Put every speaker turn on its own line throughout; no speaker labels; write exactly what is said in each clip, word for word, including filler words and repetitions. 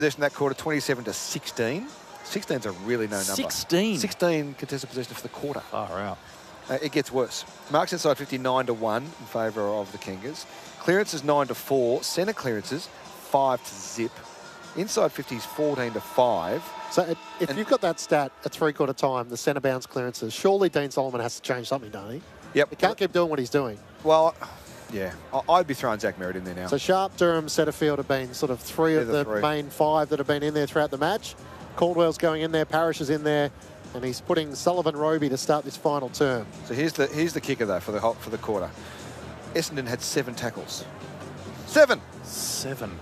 Possession that quarter, twenty-seven to sixteen. sixteen's a really no number.
sixteen?
sixteen contested possession for the quarter.
Far out.
Uh, it gets worse. Marks inside fifty-nine to one in favour of the Kangas. Clearances nine to four. Centre clearances five to zip. Inside fifties fourteen to five.
So it, if
and
you've got that stat at three-quarter time, the centre bounce clearances, surely Dean Solomon has to change something, don't he?
Yep.
He can't keep doing what he's doing.
Well, yeah, I- I'd be throwing Zach Merritt in there now.
So Sharp, Durham, Setterfield have been sort of three
They're
of
the
the
three.
main five that have been in there throughout the match. Caldwell's going in there, Parrish is in there, and he's putting Sullivan Roby to start this final term.
So here's the here's the kicker though for the hot for the quarter. Essendon had seven tackles. Seven.
Seven.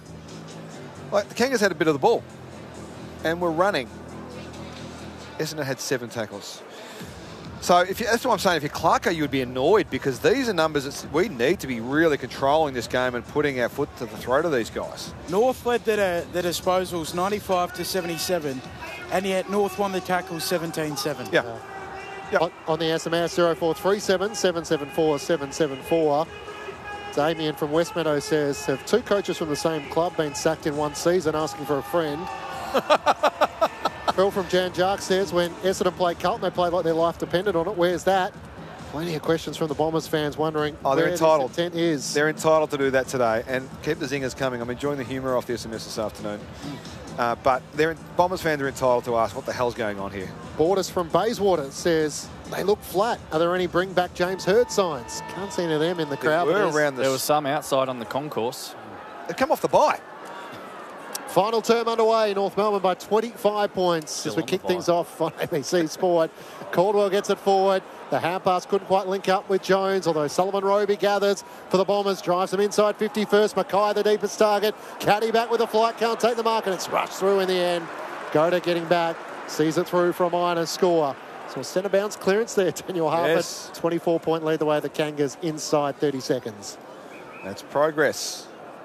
Like the Kangas had a bit of the ball, and were running. Essendon had seven tackles. So if you, that's what I'm saying. If you're Clarko, you would be annoyed because these are numbers that we need to be really controlling this game and putting our foot to the throat of these guys.
North led the, the disposals ninety-five to seventy-seven, and yet North won the tackles seventeen seven.
Yeah.
Uh,
Yep.
on, on the S M S, zero four three seven, seven seven four, seven seven four. Damien from West Meadow says, have two coaches from the same club been sacked in one season, asking for a friend? Phil from Jan Jark says, when Essendon played Carlton, they played like their life depended on it. Where's that? Plenty of questions from the Bombers fans wondering
Oh, they're
where
entitled.
this intent is.
They're entitled to do that today and keep the zingers coming. I'm enjoying the humour off the S M S this afternoon. Uh, but they're, Bombers fans are entitled to ask what the hell's going on here.
Borders from Bayswater says, they look flat. Are there any bring back James Hird signs? Can't see any of them in the crowd.
They
but
were
there's-
around the...
There was some outside on the concourse.
They come off the bye.
Final term underway, North Melbourne by twenty-five points
Still
as we
on the
kick
bye.
things off on A B C Sport. Caldwell gets it forward. The hand pass couldn't quite link up with Jones, although Sullivan Roby gathers for the Bombers, drives them inside fifty first. Mackay the deepest target. Caddy back with a flight, can't take the mark, and it's rushed through in the end. Goda getting back, sees it through for a minor score. So a centre bounce clearance there, Daniel Harford.
Yes.
twenty-four point lead the way the Kangas inside thirty seconds.
That's progress.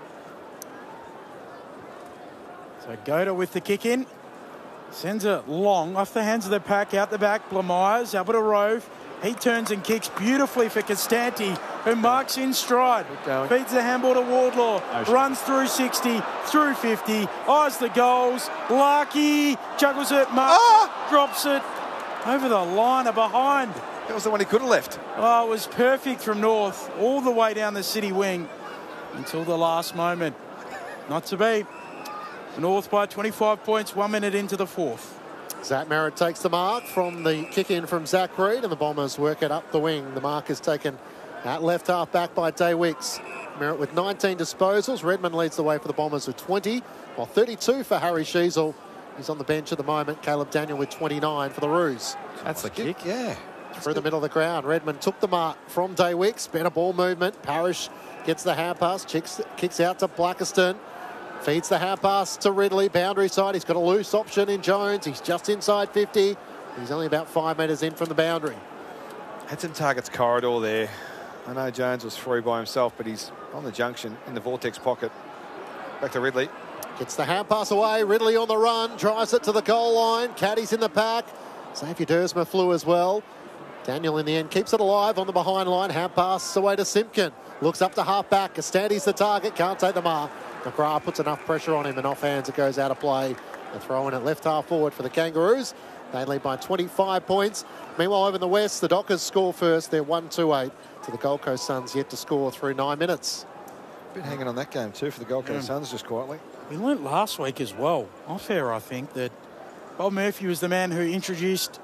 So Goda with the kick in. Sends it long off the hands of the pack, out the back. Blamires, up at a Rove. He turns and kicks beautifully for Costanti, who marks in stride.
going.
Feeds the handball to Wardlaw. Runs through sixty, through fifty. Eyes the goals. Larky juggles it. Mark
Ah!
drops it over the line or behind.
That was the one he could have left.
Oh, it was perfect from North, all the way down the city wing until the last moment. Not to be. North by twenty-five points, one minute into the fourth.
Zach Merritt takes the mark from the kick in from Zach Reed, and the Bombers work it up the wing. The mark is taken at left half back by Day Wicks. Merritt with nineteen disposals. Redmond leads the way for the Bombers with twenty, while thirty-two for Harry Sheasel. He's on the bench at the moment. Caleb Daniel with twenty-nine for the Roos.
That's the kick.
Yeah.
Through the middle of the ground, Redmond took the mark from Day Wicks. Better ball movement. Parrish gets the hand pass, kicks, kicks out to Blackiston. Feeds the hand pass to Ridley, boundary side. He's got a loose option in Jones. He's just inside fifty. He's only about five metres in from the boundary.
Had some targets corridor there. I know Jones was free by himself, but he's on the junction in the vortex pocket. Back to Ridley.
Gets the hand pass away. Ridley on the run. Drives it to the goal line. Caddy's in the pack. Xavier Dersma flew as well. Daniel in the end keeps it alive on the behind line. Hand pass away to Simpkin. Looks up to half back. Costanti's the target. Can't take the mark. McGrath puts enough pressure on him, and off hands it goes out of play. They're throwing it left half forward for the Kangaroos. They lead by twenty-five points. Meanwhile, over in the West, the Dockers score first. They're one two eight to the Gold Coast Suns, yet to score through nine minutes.
Been hanging on that game too for the Gold Coast
Yeah.
Suns just quietly.
We learnt last week as well, off air I think, that Bob Murphy was the man who introduced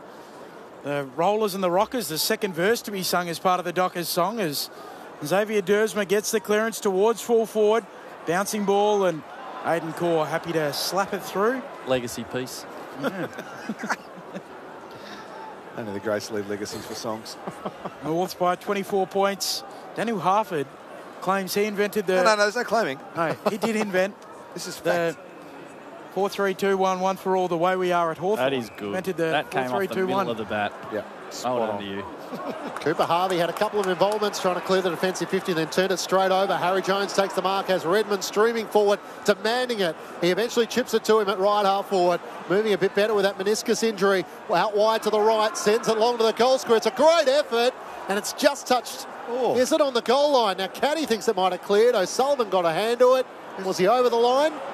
the Rollers and the Rockers, the second verse to be sung as part of the Dockers song, as Xavier Dersma gets the clearance towards full forward. Bouncing ball, and Aidan Core happy to slap it through.
Legacy piece.
Yeah.
Only the greats leave legacies for songs.
North by twenty-four points. Daniel Harford claims he invented the...
No, no, no, there's no claiming.
No, he did invent
This is
the
fact.
four three two one, one for all, the way we are at Hawthorn.
That is good.
Invented the
That came off the middle
four three two one.
of the bat.
Yeah.
Well
Spot
done
on.
to you.
Cooper Harvey had a couple of involvements trying to clear the defensive fifty, then turned it straight over. Harry Jones takes the mark as Redmond streaming forward, demanding it. He eventually chips it to him at right half forward, moving a bit better with that meniscus injury. Out wide to the right, sends it long to the goal square. It's a great effort, and it's just touched.
Oh.
Is it on the goal line? Now, Caddy thinks it might have cleared. O'Sullivan got a hand to it. Was he over the line?